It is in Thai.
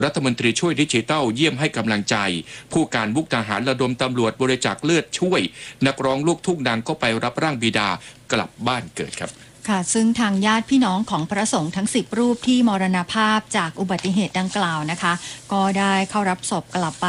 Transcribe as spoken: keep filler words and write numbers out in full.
รัฐมนตรีช่วยดิจิทัลเยี่ยมให้กำลังใจผู้การมุกดาหารระดมตำรวจบริจาคเลือดช่วยนักร้องลูกทุ่งดังก็ไปรับร่างบิดากลับบ้านเกิดครับค่ะซึ่งทางญาติพี่น้องของพระสงฆ์ทั้งสิบรูปที่มรณภาพจากอุบัติเหตุดังกล่าวนะคะก็ได้เข้ารับศพกลับไป